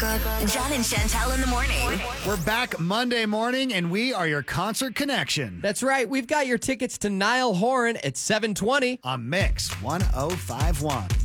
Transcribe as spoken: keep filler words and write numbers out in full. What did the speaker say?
John and Chantel in the morning. We're back Monday morning, and we are your concert connection. That's right. We've got your tickets to Niall Horan at seven twenty. On Mix one oh five one.